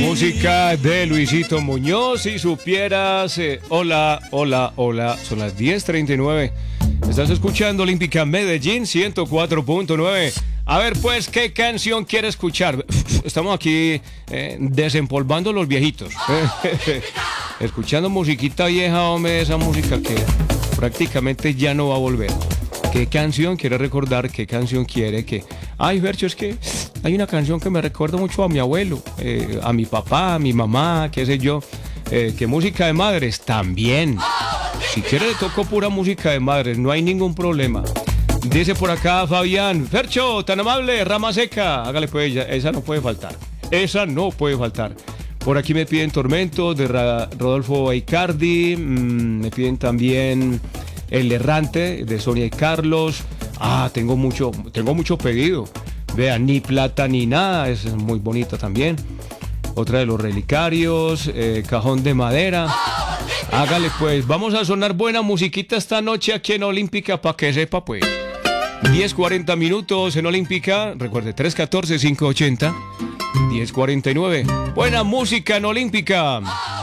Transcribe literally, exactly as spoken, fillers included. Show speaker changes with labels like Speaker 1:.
Speaker 1: Música de Luisito Muñoz. Si supieras, eh, hola, hola, hola, son las diez treinta y nueve. Estás escuchando Olímpica Medellín ciento cuatro punto nueve. A ver, pues, ¿qué canción quieres escuchar? Estamos aquí eh, desempolvando los viejitos. Escuchando musiquita vieja, hombre, esa música que prácticamente ya no va a volver. ¿Qué canción quiere recordar? ¿Qué canción quiere que...? Ay, Fercho, es que hay una canción que me recuerda mucho a mi abuelo, eh, a mi papá, a mi mamá, qué sé yo. Eh, ¿Qué música de madres? También. Si quiere le toco pura música de madres, no hay ningún problema. Dice por acá Fabián, Fercho, tan amable, Rama Seca. Hágale pues, esa no puede faltar. Esa no puede faltar. Por aquí me piden Tormento de Ra- Rodolfo Aicardi. Mmm, me piden también El Errante de Sonia y Carlos. Ah, tengo mucho, tengo mucho pedido. Vean, Ni Plata Ni Nada, es muy bonita también. Otra de Los Relicarios, eh, Cajón de Madera. Hágale pues, vamos a sonar buena musiquita esta noche aquí en Olímpica para que sepa pues. diez cuarenta minutos en Olímpica, recuerde tres uno cuatro, cinco ocho cero, diez cuarenta y nueve. Buena música en Olímpica.